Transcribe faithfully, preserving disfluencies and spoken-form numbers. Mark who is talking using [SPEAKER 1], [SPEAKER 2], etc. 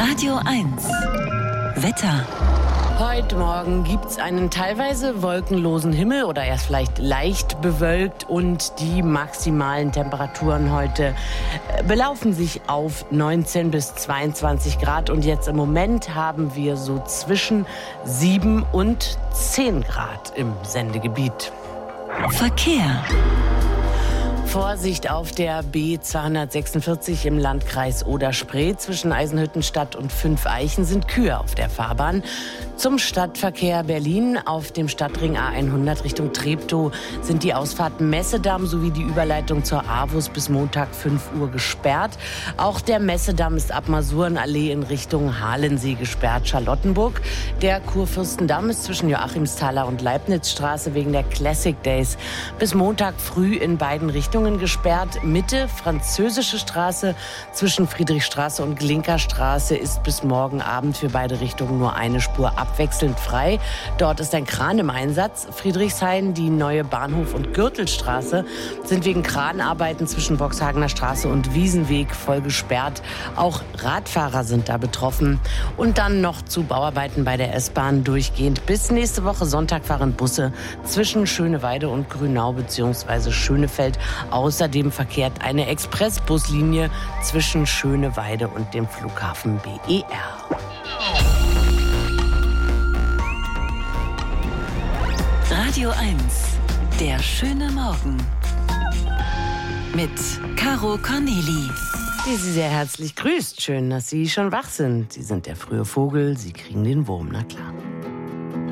[SPEAKER 1] Radio eins. Wetter.
[SPEAKER 2] Heute Morgen gibt es einen teilweise wolkenlosen Himmel oder erst vielleicht leicht bewölkt und die maximalen Temperaturen heute belaufen sich auf neunzehn bis zweiundzwanzig Grad und jetzt im Moment haben wir so zwischen sieben und zehn Grad im Sendegebiet.
[SPEAKER 1] Verkehr.
[SPEAKER 2] Vorsicht auf der B zweihundertsechsundvierzig im Landkreis Oder-Spree. Zwischen Eisenhüttenstadt und Fünfeichen sind Kühe auf der Fahrbahn. Zum Stadtverkehr Berlin auf dem Stadtring A hundert Richtung Treptow sind die Ausfahrten Messedamm sowie die Überleitung zur AWUS bis Montag fünf Uhr gesperrt. Auch der Messedamm ist ab Masurenallee in Richtung Halensee gesperrt. Charlottenburg. Der Kurfürstendamm ist zwischen Joachimsthaler und Leibnizstraße wegen der Classic Days bis Montag früh in beiden Richtungen gesperrt. Mitte, Französische Straße zwischen Friedrichstraße und Glinkerstraße ist bis morgen Abend für beide Richtungen nur eine Spur abwechselnd frei. Dort ist ein Kran im Einsatz. Friedrichshain, die neue Bahnhof- und Gürtelstraße sind wegen Kranarbeiten zwischen Boxhagener Straße und Wiesenweg voll gesperrt. Auch Radfahrer sind da betroffen. Und dann noch zu Bauarbeiten bei der S-Bahn durchgehend. Bis nächste Woche Sonntag fahren Busse zwischen Schöneweide und Grünau bzw. Schönefeld. Außerdem verkehrt eine Expressbuslinie zwischen Schöneweide und dem Flughafen B E R.
[SPEAKER 1] Radio eins. Der schöne Morgen. Mit Caro Corneli.
[SPEAKER 2] Die Sie sehr herzlich grüßt. Schön, dass Sie schon wach sind. Sie sind der frühe Vogel, Sie kriegen den Wurm, na klar.